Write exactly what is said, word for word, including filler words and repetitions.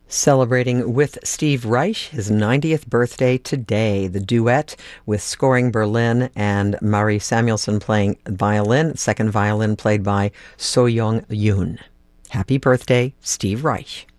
Celebrating with Steve Reich, his ninetieth birthday today. The duet with Scoring Berlin and Marie Samuelson playing violin, second violin played by So Young Yoon. Happy birthday, Steve Reich.